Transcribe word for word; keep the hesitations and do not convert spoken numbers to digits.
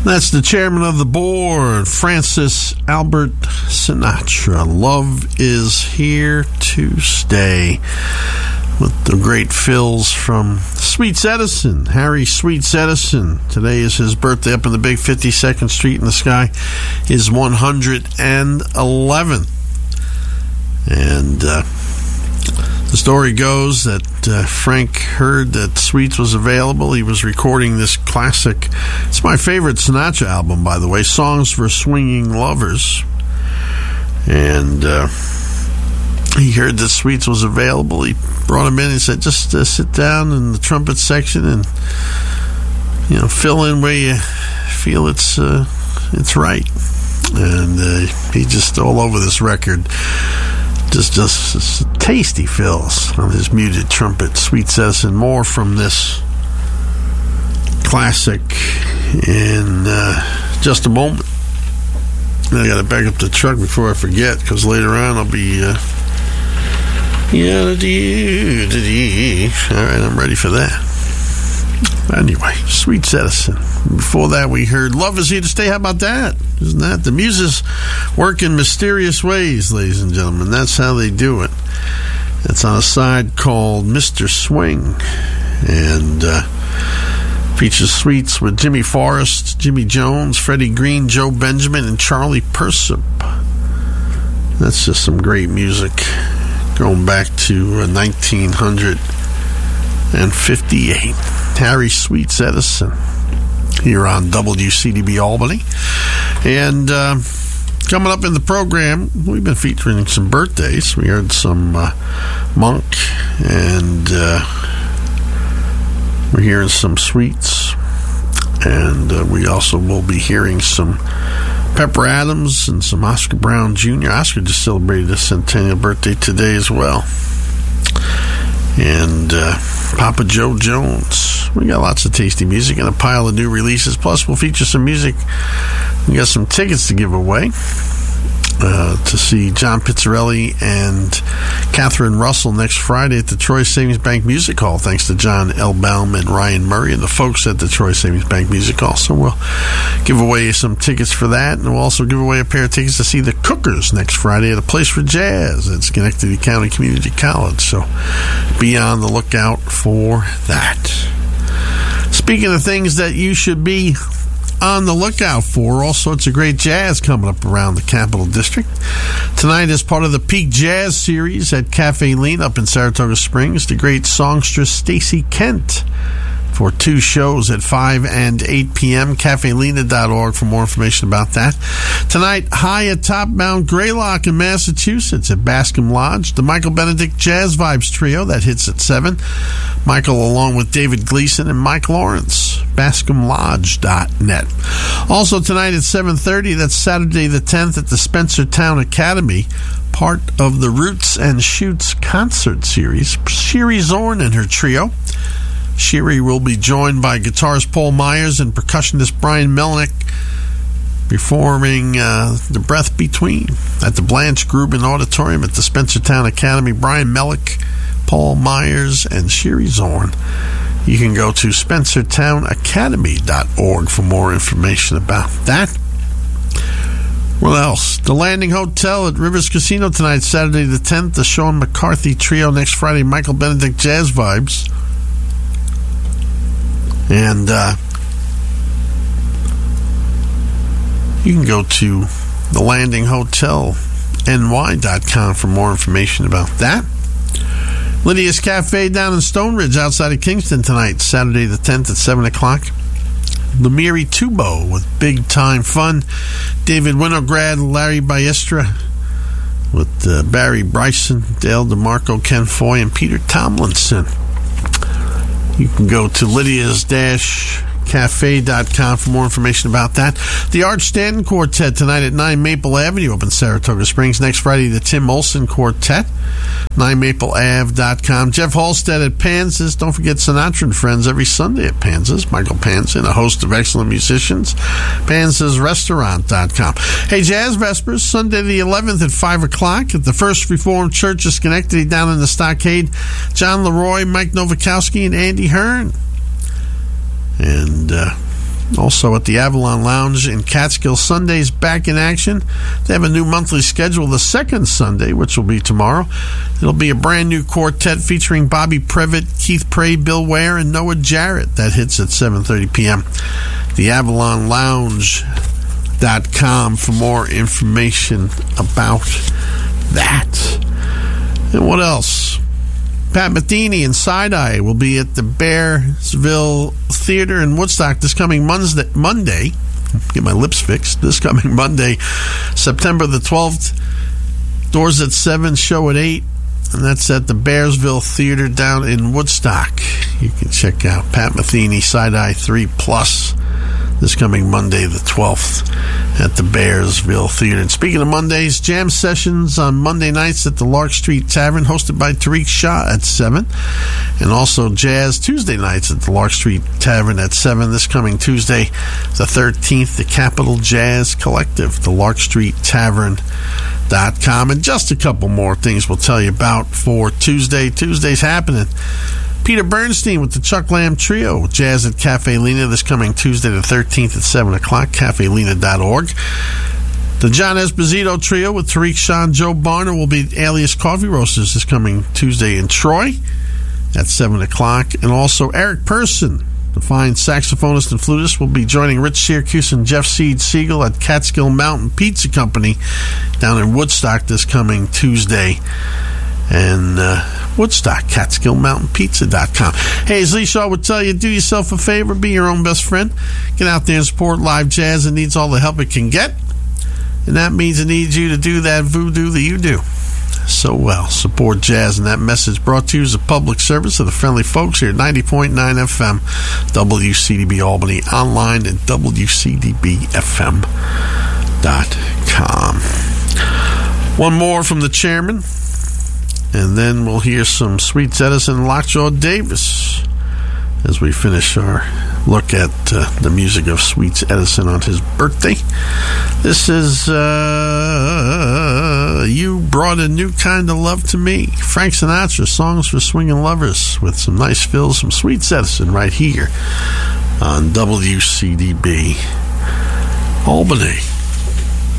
That's the chairman of the board, Francis Albert Sinatra. Love is here to stay. With the great fills from Sweets Edison, Harry Sweets Edison. Today is his birthday up in the big fifty-second Street in the Sky. His one hundred eleventh. And uh, the story goes that uh, Frank heard that Sweets was available. He was recording this classic. It's my favorite Sinatra album, by the way, Songs for Swinging Lovers. And uh, he heard that Sweets was available. He brought him in and said, just uh, sit down in the trumpet section and, you know, fill in where you feel it's uh, it's right. And uh, he just all over this record just just tasty fills on his muted trumpet. Sweets Edison. More from this classic in uh, just a moment. I got to back up the truck before I forget, because later on I'll be uh, yeah, all right, I'm ready for that. Anyway, Sweets Edison. Before that, we heard Love Is Here to Stay. How about that? Isn't that? The muses work in mysterious ways, ladies and gentlemen. That's how they do it. It's on a side called Mister Swing, and uh, features Sweets with Jimmy Forrest, Jimmy Jones, Freddie Green, Joe Benjamin, and Charlie Persip. That's just some great music going back to uh, nineteen fifty-eight. Harry Sweets Edison here on W C D B Albany. And uh, coming up in the program, we've been featuring some birthdays. We heard some uh, Monk, and uh, we're hearing some Sweets. And uh, we also will be hearing some Pepper Adams and some Oscar Brown Junior Oscar just celebrated his centennial birthday today as well. And uh, Papa Joe Jones. We got lots of tasty music and a pile of new releases. Plus, we'll feature some music. We got some tickets to give away uh, to see John Pizzarelli and Catherine Russell next Friday at the Troy Savings Bank Music Hall, thanks to John L. Baum and Ryan Murray and the folks at the Troy Savings Bank Music Hall. So we'll give away some tickets for that, and we'll also give away a pair of tickets to see the Cookers next Friday at A Place for Jazz at Schenectady County Community College. So be on the lookout for that. Speaking of things that you should be on the lookout for, all sorts of great jazz coming up around the Capital District. Tonight, as part of the Peak Jazz Series at Cafe Lean up in Saratoga Springs, the great songstress Stacey Kent for two shows at five and eight p.m. cafe lena dot org for more information about that. Tonight, high atop Mount Greylock in Massachusetts at Bascom Lodge, the Michael Benedict Jazz Vibes Trio, that hits at seven. Michael along with David Gleason and Mike Lawrence, bascom lodge dot net. Also tonight at seven thirty, that's Saturday the tenth at the Spencertown Academy, part of the Roots and Shoots concert series. Sherry Zorn and her trio. Sherry will be joined by guitarist Paul Myers and percussionist Brian Melnick, performing uh, The Breath Between at the Blanche Grubin Auditorium at the Spencertown Academy. Brian Melnick, Paul Myers, and Sherry Zorn. You can go to spencertown academy dot org for more information about that. What else? The Landing Hotel at Rivers Casino tonight, Saturday the tenth. The Sean McCarthy Trio next Friday. Michael Benedict Jazz Vibes. And uh, you can go to the landing hotel n y dot com for more information about that. Lydia's Cafe down in Stone Ridge outside of Kingston tonight, Saturday the tenth at seven o'clock. Lemire Tubo with Big Time Fun. David Winograd, Larry Baestra with uh, Barry Bryson, Dale DeMarco, Ken Foy, and Peter Tomlinson. You can go to lydias dash cafe dot com for more information about that. The Art Stanton Quartet tonight at nine Maple Avenue up in Saratoga Springs. Next Friday, the Tim Olson Quartet, nine maple ave dot com. Jeff Halstead at Panzas. Don't forget Sinatra and Friends every Sunday at Panzas. Michael Panza and a host of excellent musicians. panzas restaurant dot com. Hey, Jazz Vespers, Sunday the eleventh at five o'clock at the First Reformed Church of Schenectady down in the Stockade. John Leroy, Mike Novakowski, and Andy Hearn. And uh, Also at the Avalon Lounge in Catskill, Sundays back in action. They have a new monthly schedule the second Sunday, which will be tomorrow. It'll be a brand new quartet featuring Bobby Previtt, Keith Prey, Bill Ware, and Noah Jarrett. That hits at seven thirty p.m. The Avalon Lounge dot com for more information about that. And what else? Pat Metheny and Side-Eye will be at the Bearsville Theater in Woodstock this coming Monday. Monday. Get my lips fixed. This coming Monday, September the twelfth. Doors at seven, show at eight. And that's at the Bearsville Theater down in Woodstock. You can check out Pat Metheny, Side-Eye three plus. This coming Monday, the twelfth, at the Bearsville Theater. And speaking of Mondays, jam sessions on Monday nights at the Lark Street Tavern, hosted by Tariq Shah at seven. And also jazz Tuesday nights at the Lark Street Tavern at seven. This coming Tuesday, the thirteenth, the Capital Jazz Collective, the Lark Street Tavern dot com. And just a couple more things we'll tell you about for Tuesday. Tuesday's happening. Peter Bernstein with the Chuck Lamb Trio, Jazz at Cafe Lena, this coming Tuesday the thirteenth at seven o'clock, cafe lena dot org. The John Esposito Trio with Tariq Shah and Joe Barner will be at Alias Coffee Roasters this coming Tuesday in Troy at seven o'clock. And also Eric Person, the fine saxophonist and flutist, will be joining Rich Syracuse and Jeff Seed Siegel at Catskill Mountain Pizza Company down in Woodstock this coming Tuesday. And uh, Woodstock, Catskill Mountain Pizza dot com. Hey, as Lee Shaw would tell you, do yourself a favor, be your own best friend. Get out there and support live jazz. It needs all the help it can get. And that means it needs you to do that voodoo that you do so well. Support jazz. And that message brought to you as a public service of the friendly folks here at ninety point nine F M, W C D B Albany, online at W C D B F M dot com. One more from the chairman. And then we'll hear some Sweets Edison and Lockjaw Davis as we finish our look at uh, the music of Sweets Edison on his birthday. This is uh, You Brought a New Kind of Love to Me. Frank Sinatra, Songs for Swingin' Lovers, with some nice fills from Sweets Edison right here on W C D B Albany.